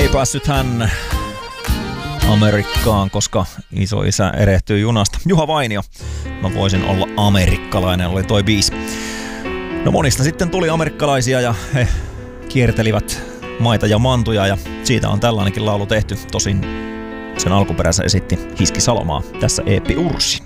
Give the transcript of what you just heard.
Ei päässyt hän Amerikkaan, koska isoisä erehtyy junasta. Juha Vainio, mä voisin olla amerikkalainen, oli toi biisi. No monista sitten tuli amerikkalaisia ja he kiertelivät maita ja mantuja ja siitä on tällainenkin laulu tehty. Tosin sen alkuperänsä esitti Hiski Salomaa. Tässä Eeppi Urssi.